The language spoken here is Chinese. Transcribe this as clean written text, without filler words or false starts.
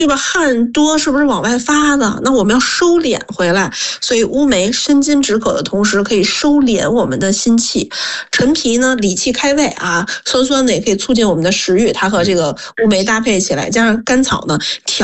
对吧？汗多是不是往外发的？那我们要收敛回来，所以乌梅生津止渴的同时，可以收敛我们的心气。陈皮呢，理气开胃啊，酸酸的也可以促进我们的食欲。它和这个乌梅搭配起来，加上甘草呢，调